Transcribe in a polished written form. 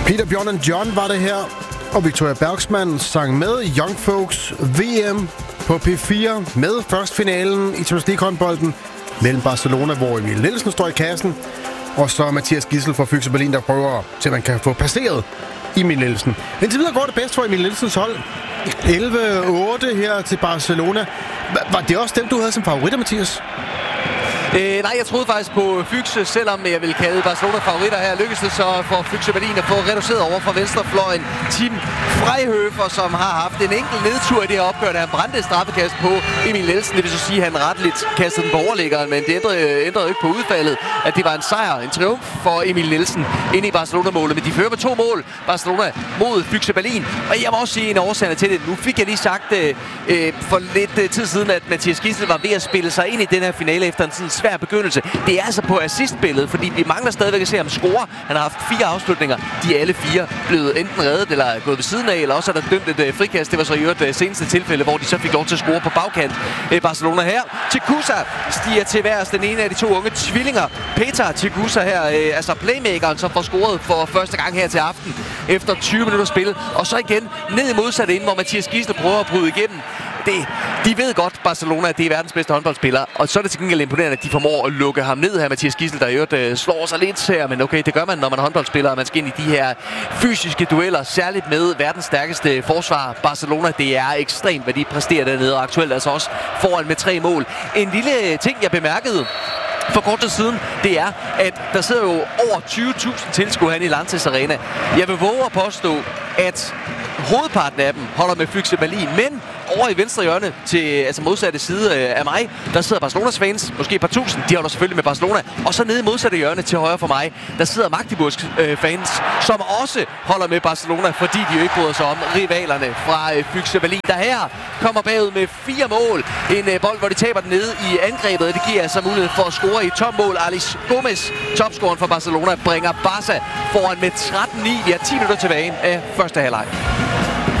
Peter Bjørn & John var det her, og Victoria Bergsman sang med Young Folks VM på P4 med førstfinalen i Champions League-håndbolden mellem Barcelona, hvor Emil Nielsen står i kassen, og så Mathias Gidsel fra Füchse Berlin, der prøver til, man kan få passeret Emil Nielsen. Indtil videre går det bedst for Emil Nielsens hold. 11-8 her til Barcelona. Var det også dem, du havde som favoritter, Mathias? Nej, jeg troede faktisk på Füchse, selvom jeg vil kalde Barcelona favoritter her. Lykkedes det så for Füchse Berlin at få reduceret over fra venstrefløjen Tim Freihöfer, som har haft en enkelt nedtur i det her opgør, da han brændte straffekast på Emil Nielsen. Det vil så sige, at han retteligt kastede den på overliggeren, men det ændrede ikke på udfaldet, at det var en sejr, en triumf for Emil Nielsen inde i Barcelona-målet. Men de fører med 2 mål, Barcelona mod Füchse Berlin. Og jeg må også sige en årsag til det. Nu fik jeg lige sagt for lidt tid siden, at Mathias Gidsel var ved at spille sig ind i den her finale efter en sådan svær begyndelse. Det er altså på assistbilledet, fordi vi mangler stadigvæk at se ham score. Han har haft 4 afslutninger. De er alle 4 blevet enten reddet eller gået ved siden af, eller også er der dømt et frikast. Det var så i øvrigt seneste tilfælde, hvor de så fik lov til at score på bagkant. Barcelona her. Tekusa stiger til værs, den ene af de 2 unge tvillinger. Petar Tekusa her, altså playmakeren, som får scoret for første gang her til aften efter 20 minutter spil. Og så igen ned i modsatte ende, hvor Mathias Gidsel prøver at bryde igennem. De ved godt, Barcelona, at det er verdens bedste håndboldspiller, og så er det til gengæld imponerende, at de formår at lukke ham ned her. Mathias Gidsel, der i øvrigt slår sig lidt her, men okay, det gør man, når man er håndboldspiller, og man skal ind i de her fysiske dueller, særligt med verdens stærkeste forsvar. Barcelona, det er ekstremt, hvad de præsterer dernede, og aktuelt altså også foran med 3 mål. En lille ting, jeg bemærkede for kort tid siden, det er, at der sidder jo over 20.000 tilskuere herinde i Lanxess Arena. Jeg vil våge at påstå, at hovedparten af dem holder med Füchse Berlin, men over i venstre hjørne til altså modsatte side af mig, der sidder Barcelonas fans, måske et par tusind, de holder selvfølgelig med Barcelona, og så nede i modsatte hjørne til højre for mig, der sidder Magdeburgs fans, som også holder med Barcelona, fordi de jo ikke bryder sig om rivalerne fra Füchse Berlin, der her kommer bagud med 4 mål. En bold, hvor de taber den nede i angrebet, og det giver altså mulighed for at score i topmål. Alex Gomez, topscoren for Barcelona, bringer Barca foran med 13-9. Vi har 10 minutter tilbage af første halvleg.